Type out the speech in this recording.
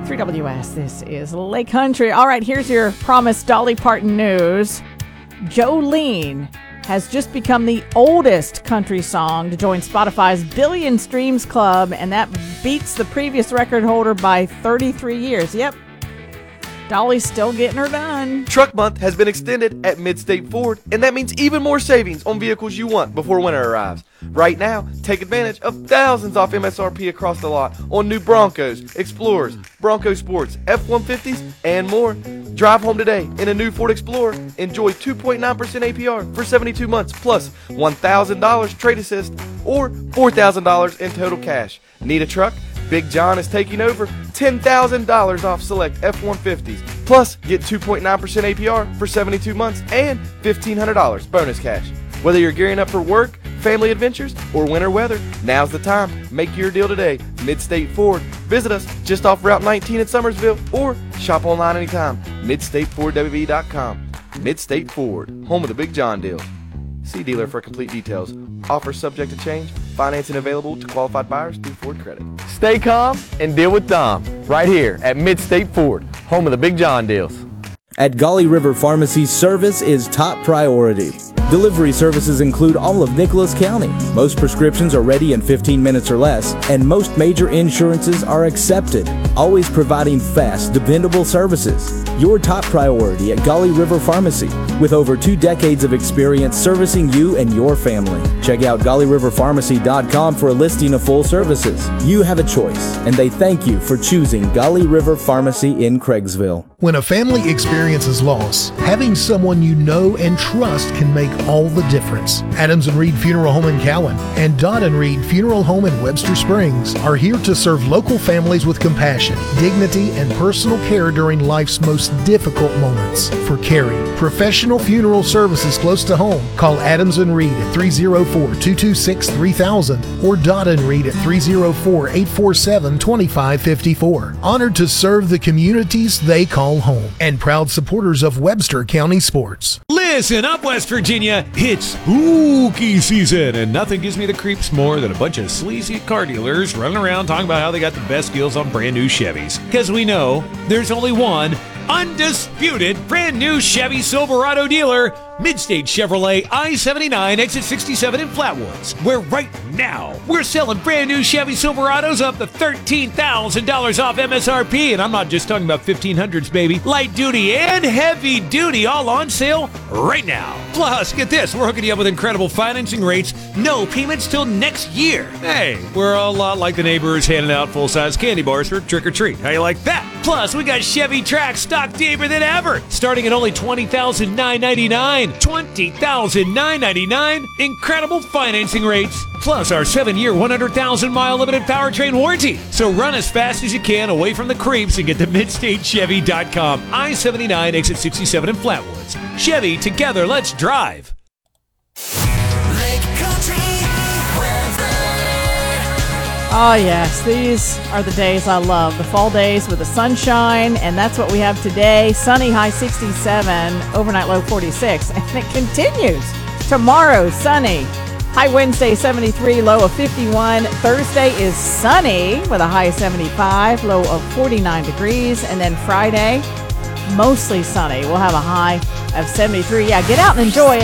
WS, this is Lake Country. All right, here's your promised Dolly Parton news. Jolene has just become the oldest country song to join Spotify's Billion Streams Club, and that beats the previous record holder by 33 years. Yep, Dolly's still getting her done. Truck Month has been extended at Mid-State Ford, and that means even more savings on vehicles you want before winter arrives. Right now, take advantage of thousands off MSRP across the lot on new Broncos, Explorers, Bronco Sports, F-150s, and more. Drive home today in a new Ford Explorer. Enjoy 2.9% APR for 72 months, plus $1,000 trade assist or $4,000 in total cash. Need a truck? Big John is taking over $10,000 off select F-150s. Plus, get 2.9% APR for 72 months and $1,500 bonus cash. Whether you're gearing up for work, family adventures, or winter weather, now's the time. Make your deal today. Mid-State Ford. Visit us just off Route 19 in Summersville or shop online anytime. MidStateFordWV.com. Mid-State Ford, home of the Big John deal. See dealer for complete details. Offer subject to change. Financing available to qualified buyers through Ford Credit. Stay calm and deal with Dom right here at Mid-State Ford, home of the Big John deals. At Gauley River Pharmacy, service is top priority. Delivery services include all of Nicholas County. Most prescriptions are ready in 15 minutes or less, and most major insurances are accepted. Always providing fast, dependable services. Your top priority at Gauley River Pharmacy, with over 2 decades of experience servicing you and your family. Check out GauleyRiverPharmacy.com for a listing of full services. You have a choice, and they thank you for choosing Gauley River Pharmacy in Craigsville. When a family experiences loss, having someone you know and trust can make all the difference. Adams and Reed Funeral Home in Cowan and Dodd and Reed Funeral Home in Webster Springs are here to serve local families with compassion, dignity, and personal care during life's most difficult moments. For caring, professional funeral services close to home, call Adams and Reed at 304-226-3000 or Dodd and Reed at 304-847-2554. Honored to serve the communities they call home and proud supporters of Webster County sports. Listen up, West Virginia. It's spooky season, and nothing gives me the creeps more than a bunch of sleazy car dealers running around talking about how they got the best deals on brand new Chevys. Because we know there's only one undisputed brand new Chevy Silverado dealer, Midstate Chevrolet I-79 exit 67 in Flatwoods, where right now we're selling brand new Chevy Silverados up to $13,000 off MSRP, and I'm not just talking about 1500s, baby. Light duty and heavy duty all on sale right now. Plus, get this, we're hooking you up with incredible financing rates, no payments till next year. Hey, we're a lot like the neighbors handing out full-size candy bars for trick or treat. How you like that? Plus, we got Chevy Trax stock deeper than ever, starting at only $20,999. $20,999. Incredible financing rates. Plus our 7-year, 100,000-mile limited powertrain warranty. So run as fast as you can away from the creeps and get to MidstateChevy.com. I-79 exit 67 in Flatwoods. Chevy, together, let's drive. Lake Country weather. Oh, yes. These are the days I love. The fall days with the sunshine, and that's what we have today. Sunny, high 67, overnight low 46, and it continues. Tomorrow, sunny. High Wednesday, 73, low of 51. Thursday is sunny with a high of 75, low of 49 degrees. And then Friday, mostly sunny. We'll have a high of 73. Yeah, get out and enjoy it.